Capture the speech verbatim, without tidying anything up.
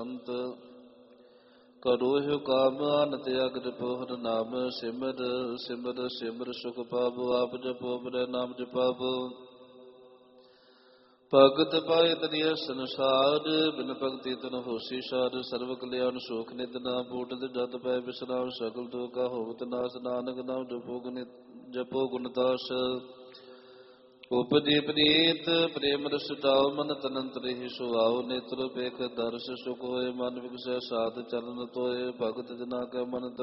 ਸੰਤ। ਕਰੋਹਿ ਕਾਮ ਅਨਤ ਅਗਰ ਪੋਹਰ ਨਾਮ। ਸਿਮਰ ਸਿਮਰ ਸਿਮਰ ਸੁਖ ਪਾਵੋ। ਆਪ ਜਪੋ ਬੁਰੇ ਨਾਮ ਜਪਾਵੋ। ਭਗਤ ਪਾਏ ਤਨੀਐ ਸੰਸਾਰ। ਬਿਨ ਭਗਤੀ ਤਨ ਹੋਸੀ ਸਾਰ। ਸਰਵ ਕਲਿਆਣ ਸੁਖ ਨਿਤ ਨਾਮ। ਬੂਟਤ ਜਤ ਪੈ ਵਿਸਰਾਮ। ਸਗਲ ਦੁਖਾ ਹੋਵਤ ਨਾਸ। ਨਾਨਕ ਨਾਮ ਜਪੋ ਗੁਣ ਜਪੋ ਗੁਣਦਾਸ। ਉਪਜੀ ਪ੍ਰੀਤ ਪ੍ਰੇਮ ਰਸ ਜਾਓ। ਮਨ ਤਨ ਅੰਤਰ ਹੀ ਸੁਆਓ। ਨੇਤਰ ਪੇਖ ਦਰਸ ਸੁਖ ਹੋਏ। ਮਨ ਵਿਗਸੈ ਸਾਧ ਚਰਨ ਤੋਏ। ਭਗਤ ਜਨਾ ਕੈ ਮਨ